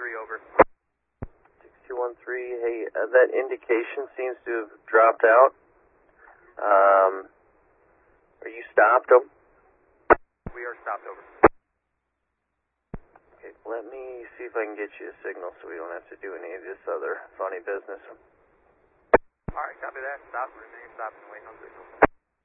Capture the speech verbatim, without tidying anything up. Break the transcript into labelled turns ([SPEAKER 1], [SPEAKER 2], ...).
[SPEAKER 1] three, over.
[SPEAKER 2] six two one three, hey, uh, that indication seems to have dropped out. Um, are you stopped? Oh.
[SPEAKER 1] We are stopped, over.
[SPEAKER 2] Okay, let me see if I can get you a signal so we don't have to do any of this other funny business.
[SPEAKER 1] Alright, copy that. Stop, remain stopped and waiting on signal.